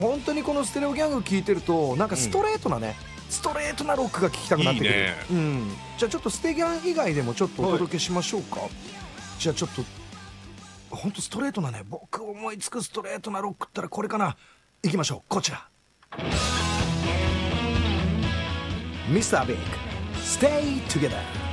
本当にこのステレオギャング聞いてるとなんかストレートなね、ストレートなロックが聴きたくなってくる。 いいね。 じゃあちょっとステギャン以外でもちょっとお届けしましょうか。じゃあちょっと本当ストレートなね、僕思いつくストレートなロックったらこれかな。いきましょう、こちら。Mr. Big Stay Together。